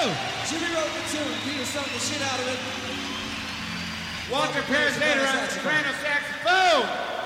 Jimmy wrote the tune. Peter sung the shit out of it. Walter Pears later on the soprano saxophone.